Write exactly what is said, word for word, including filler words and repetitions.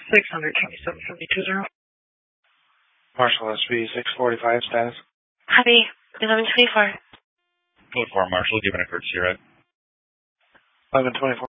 six hundred twenty-seven seventy-two zero. Marshall S V six forty-five status. Copy. eleven twenty-four. Code four, Marshall, given a courtesy ride. eleven twenty-four.